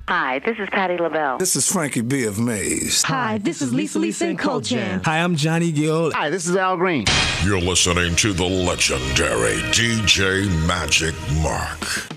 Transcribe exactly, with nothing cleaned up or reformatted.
Hi, this is Patti LaBelle. This is Frankie B of Maze. Hi, this is Lisa Lisa and Cult Jam. Hi, I'm Johnny Gill. Hi, this is Al Green. You're listening to the legendary D J Magic Mark.